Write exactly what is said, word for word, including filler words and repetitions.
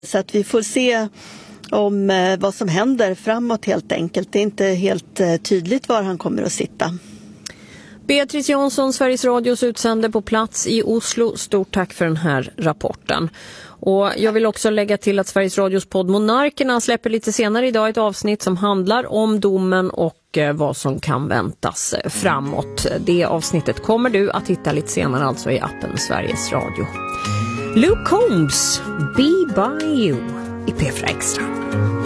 Så att vi får se om eh, vad som händer framåt helt enkelt. Det är inte helt eh, tydligt var han kommer att sitta. Beatrice Jansson, Sveriges Radios utsände på plats i Oslo. Stort tack för den här rapporten. Och jag vill också lägga till att Sveriges Radios podd Monarkerna släpper lite senare idag ett avsnitt som handlar om domen och vad som kan väntas framåt. Det avsnittet kommer du att hitta lite senare alltså i appen Sveriges Radio. Luke Combs, Be By You i P fyra Extra.